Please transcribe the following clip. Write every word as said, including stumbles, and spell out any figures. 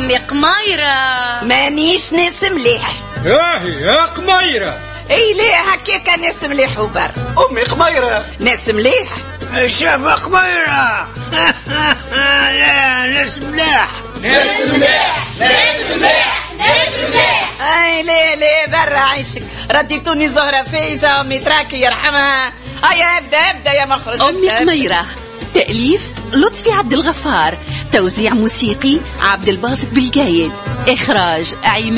أمي قميرة. مانيش ناس مليح. ياهي يا قميرة. اي ليه هكاك ناس مليح وبر. أمي قميرة. ناس مليح. شاف قميرة. لا ناس مليح. ناس مليح ناس مليح ناس مليح. اي ليه ليه برا عيشك. رديتوني زهرة فايزة أمي تراكي يرحمها. هيا ابدا ابدا يا مخرج. أمي قميرة. تأليف لطفي عبد الغفار. توزيع موسيقي عبد الباسط بالجايد. إخراج عماد